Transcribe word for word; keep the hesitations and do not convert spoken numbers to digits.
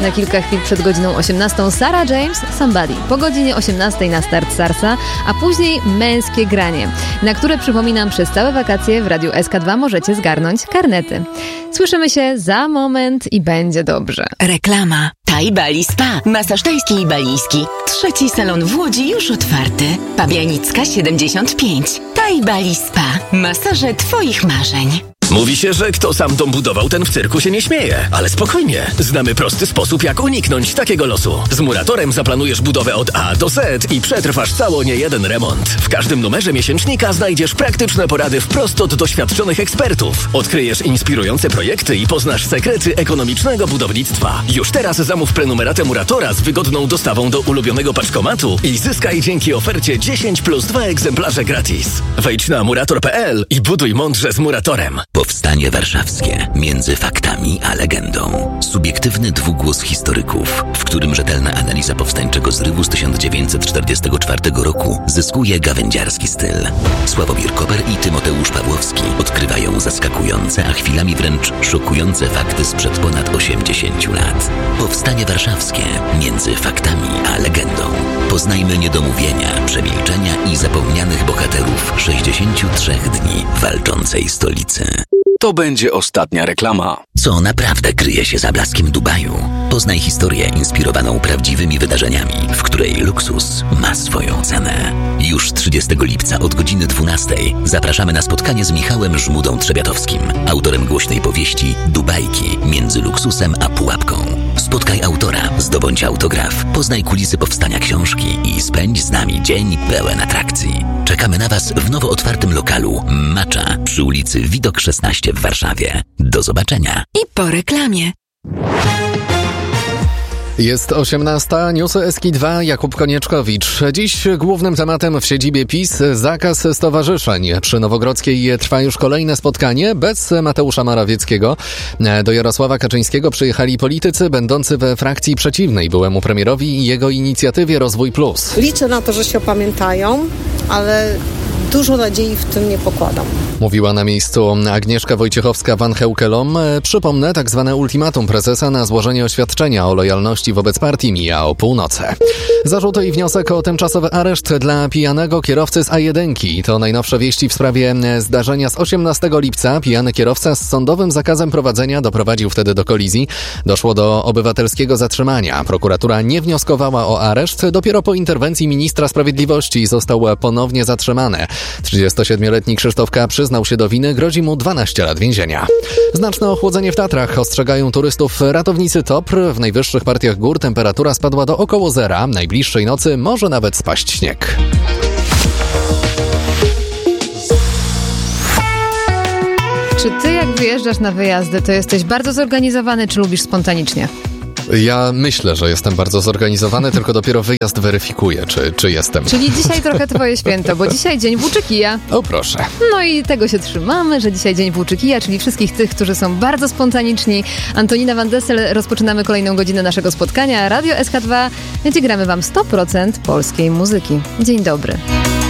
na kilka chwil przed godziną osiemnastą Sarah James, Somebody. Po godzinie osiemnastej na start Sarsa, a później męskie granie, na które, przypominam, przez całe wakacje w Radiu S K dwa możecie zgarnąć karnety. Słyszymy się za moment i będzie dobrze. Reklama. Thai Bali Spa. Masaż tajski i balijski. Trzeci salon w Łodzi już otwarty. Pabianicka siedemdziesiąt pięć. Thai Bali Spa. Masaże twoich marzeń. Mówi się, że kto sam dom budował, ten w cyrku się nie śmieje. Ale spokojnie, znamy prosty sposób, jak uniknąć takiego losu. Z Muratorem zaplanujesz budowę od A do Z i przetrwasz cało niejeden remont. W każdym numerze miesięcznika znajdziesz praktyczne porady wprost od doświadczonych ekspertów. Odkryjesz inspirujące projekty i poznasz sekrety ekonomicznego budownictwa. Już teraz zamów prenumeratę Muratora z wygodną dostawą do ulubionego paczkomatu i zyskaj dzięki ofercie dziesięć plus dwa egzemplarze gratis. Wejdź na murator kropka p l i buduj mądrze z Muratorem. Powstanie warszawskie. Między faktami a legendą. Subiektywny dwugłos historyków, w którym rzetelna analiza powstańczego zrywu z tysiąc dziewięćset czterdziestego czwartego roku zyskuje gawędziarski styl. Sławomir Koper i Tymoteusz Pawłowski odkrywają zaskakujące, a chwilami wręcz szokujące fakty sprzed ponad osiemdziesięciu lat. Powstanie warszawskie. Między faktami a legendą. Poznajmy niedomówienia, przemilczenia i zapomnianych bohaterów sześćdziesięciu trzech dni walczącej stolicy. To będzie ostatnia reklama. Co naprawdę kryje się za blaskiem Dubaju? Poznaj historię inspirowaną prawdziwymi wydarzeniami, w której luksus ma swoją cenę. Już trzydziestego lipca od godziny dwunastej zapraszamy na spotkanie z Michałem Żmudą-Trzebiatowskim, autorem głośnej powieści Dubajki między luksusem a pułapką. Spotkaj autora, zdobądź autograf, poznaj kulisy powstania książki i spędź z nami dzień pełen atrakcji. Czekamy na Was w nowo otwartym lokalu Macza przy ulicy Widok szesnaście w Warszawie. Do zobaczenia. I po reklamie. Jest osiemnasta, newsy S K dwa, Jakub Konieczkowicz. Dziś głównym tematem w siedzibie PiS zakaz stowarzyszeń. Przy Nowogrodzkiej trwa już kolejne spotkanie bez Mateusza Morawieckiego. Do Jarosława Kaczyńskiego przyjechali politycy będący we frakcji przeciwnej byłemu premierowi i jego inicjatywie Rozwój Plus. Liczę na to, że się opamiętają, ale dużo nadziei w tym nie pokładam. Mówiła na miejscu Agnieszka Wojciechowska-Van Heukelom. Przypomnę, tak zwane ultimatum prezesa na złożenie oświadczenia o lojalności wobec partii mija o północy. Zarzuty i wniosek o tymczasowy areszt dla pijanego kierowcy z A jeden. To najnowsze wieści w sprawie zdarzenia z osiemnastego lipca. Pijany kierowca z sądowym zakazem prowadzenia doprowadził wtedy do kolizji. Doszło do obywatelskiego zatrzymania. Prokuratura nie wnioskowała o areszt. Dopiero po interwencji ministra sprawiedliwości został ponownie zatrzymany. trzydziestosiedmioletni Krzysztof K. przyznał się do winy, grozi mu dwanaście lat więzienia. Znaczne ochłodzenie w Tatrach ostrzegają turystów ratownicy T O P R. W najwyższych partiach gór temperatura spadła do około zera. Najbliższej nocy może nawet spaść śnieg. Czy ty, jak wyjeżdżasz na wyjazdy, to jesteś bardzo zorganizowany, czy lubisz spontanicznie? Ja myślę, że jestem bardzo zorganizowany, tylko dopiero wyjazd weryfikuje, czy, czy jestem. Czyli dzisiaj trochę twoje święto, bo dzisiaj dzień włóczykija. O proszę. No i tego się trzymamy, że dzisiaj dzień włóczykija, czyli wszystkich tych, którzy są bardzo spontaniczni. Antonina Van Dessel, rozpoczynamy kolejną godzinę naszego spotkania. Radio S K dwa, gdzie gramy wam sto procent polskiej muzyki. Dzień dobry.